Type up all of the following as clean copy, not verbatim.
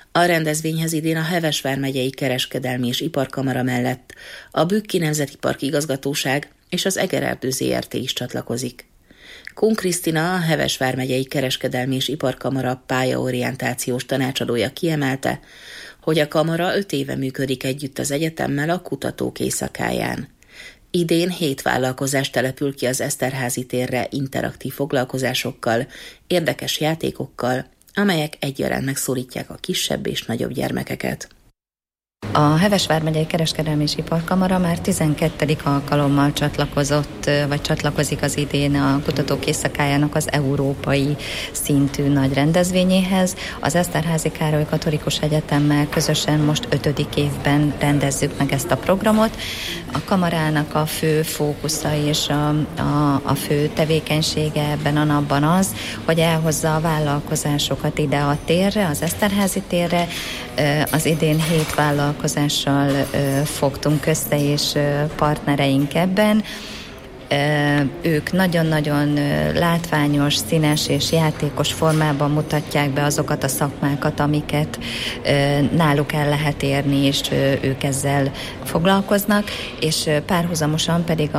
A rendezvényhez idén a Heves vármegyei Kereskedelmi és Iparkamara mellett a Bükki Nemzeti Park Igazgatóság és az Egererdő Zrt. Is csatlakozik. Kun Krisztina, a Heves vármegyei Kereskedelmi és Iparkamara pályaorientációs tanácsadója kiemelte, hogy a kamara 5 éve működik együtt az egyetemmel a Kutatók Éjszakáján. Idén 7 vállalkozás települ ki az Eszterházy térre interaktív foglalkozásokkal, érdekes játékokkal, amelyek egyaránt megszólítják a kisebb és nagyobb gyermekeket. A Heves vármegyei Kereskedelmi és Iparkamara már 12. alkalommal csatlakozik az idén a Kutatók Éjszakájának az európai szintű nagy rendezvényéhez. Az Eszterházy Károly Katolikus Egyetemmel közösen most 5. évben rendezzük meg ezt a programot. A kamarának a fő fókusza és a fő tevékenysége ebben a napban az, hogy elhozza a vállalkozásokat ide a térre, az Eszterházy térre. Az idén 7 vállalkozással fogtunk össze, és partnereink ebben. Ők nagyon-nagyon látványos, színes és játékos formában mutatják be azokat a szakmákat, amiket náluk el lehet érni, és ők ezzel foglalkoznak, és párhuzamosan pedig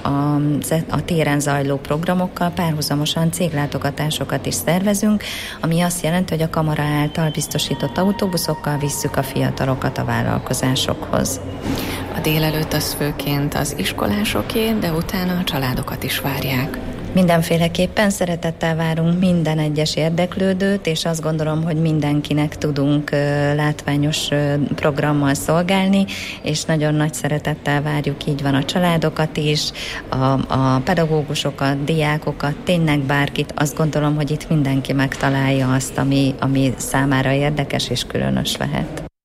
a téren zajló programokkal párhuzamosan céglátogatásokat is szervezünk, ami azt jelenti, hogy a kamara által biztosított autóbuszokkal visszük a fiatalokat a vállalkozásokhoz. A délelőtt az főként az iskolásoké, de utána a családokat is várják. Mindenféleképpen szeretettel várunk minden egyes érdeklődőt, és azt gondolom, hogy mindenkinek tudunk látványos programmal szolgálni, és nagyon nagy szeretettel várjuk, így van, a családokat is, a pedagógusokat, diákokat, tényleg bárkit. Azt gondolom, hogy itt mindenki megtalálja azt, ami számára érdekes és különös lehet.